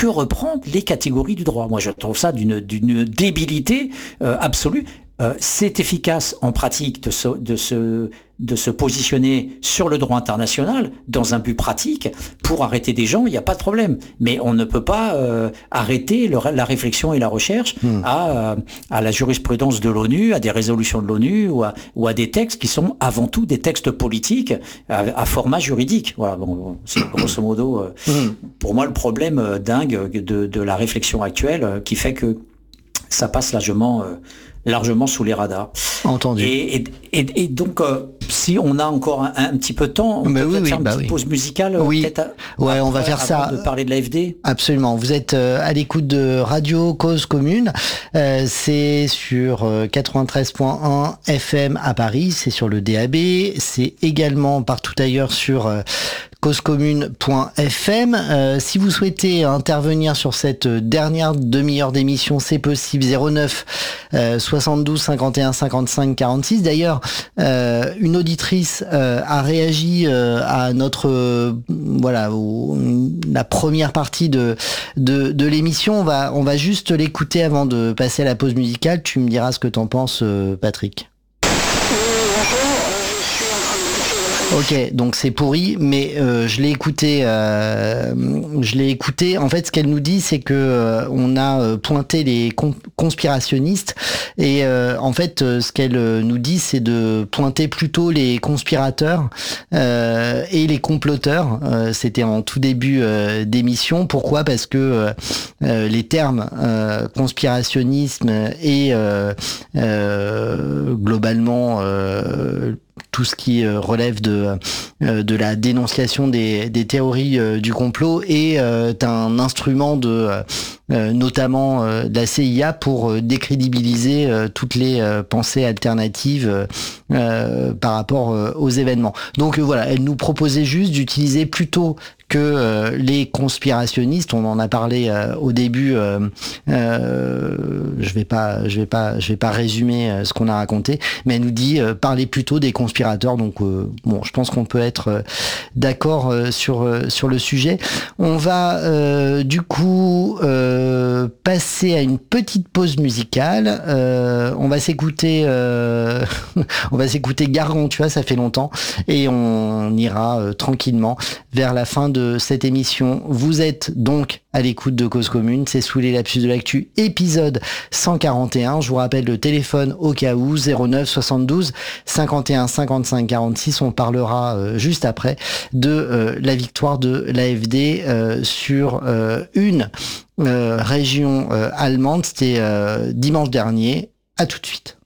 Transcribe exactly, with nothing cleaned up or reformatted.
que reprendre les catégories du droit. Moi, je trouve ça d'une, d'une débilité euh, absolue. Euh, c'est efficace en pratique de se, de se, de se positionner sur le droit international dans un but pratique pour arrêter des gens, il n'y a pas de problème. Mais on ne peut pas euh, arrêter le, la réflexion et la recherche mmh. à, à la jurisprudence de l'ONU, à des résolutions de l'ONU ou à, ou à des textes qui sont avant tout des textes politiques à, à format juridique. Voilà, bon, c'est grosso modo euh, mmh. pour moi le problème euh, dingue de, de la réflexion actuelle euh, qui fait que ça passe largement euh, largement sous les radars. Entendu. Et, et, et, et donc, euh, si on a encore un, un petit peu de temps, on mais peut oui, peut-être oui, faire une bah petite oui. pause musicale. Oui, peut-être à, ouais, après, on va faire ça. De parler de l'A F D. Absolument. Vous êtes euh, à l'écoute de Radio Cause Commune. Euh, c'est sur euh, quatre-vingt-treize point un F M à Paris. C'est sur le D A B. C'est également partout ailleurs sur euh, causecommune point f m. Euh, si vous souhaitez intervenir sur cette dernière demi-heure d'émission, c'est possible. zéro neuf euh, soixante-douze cinquante et un cinquante-cinq quarante-six. D'ailleurs, euh, une auditrice euh, a réagi euh, à notre euh, voilà au, la première partie de de, de l'émission. On va on va juste l'écouter avant de passer à la pause musicale. Tu me diras ce que t'en penses, euh, Patrick. Ok, donc c'est pourri, mais euh, je l'ai écouté. Euh, je l'ai écouté. En fait, ce qu'elle nous dit, c'est que euh, on a euh, pointé les con- conspirationnistes, et euh, en fait, euh, ce qu'elle euh, nous dit, c'est de pointer plutôt les conspirateurs euh, et les comploteurs. Euh, c'était en tout début euh, d'émission. Pourquoi ? Parce que euh, les termes euh, conspirationnisme et euh, euh, globalement euh, tout ce qui euh, relève de euh, de la dénonciation des, des théories euh, du complot est euh, un instrument de euh, notamment euh, de la C I A pour euh, décrédibiliser euh, toutes les euh, pensées alternatives euh, par rapport euh, aux événements. Donc euh, voilà, elle nous proposait juste d'utiliser plutôt que euh, les conspirationnistes, on en a parlé euh, au début. Euh, euh, je vais pas, je vais pas, je vais pas résumer euh, ce qu'on a raconté, mais elle nous dit euh, parler plutôt des conspirateurs. Donc euh, bon, je pense qu'on peut être euh, d'accord euh, sur euh, sur le sujet. On va euh, du coup euh, passer à une petite pause musicale. Euh, on va s'écouter, euh, on va s'écouter Gargantua, ça fait longtemps, et on ira euh, tranquillement vers la fin de cette émission. Vous êtes donc à l'écoute de Cause Commune, c'est sous les lapsus de l'actu, épisode cent quarante et un. Je vous rappelle le téléphone au cas où, zéro neuf soixante-douze cinquante et un cinquante-cinq quarante-six. On parlera euh, juste après de euh, la victoire de l'A F D euh, sur euh, une euh, région euh, allemande. C'était euh, dimanche dernier. À tout de suite.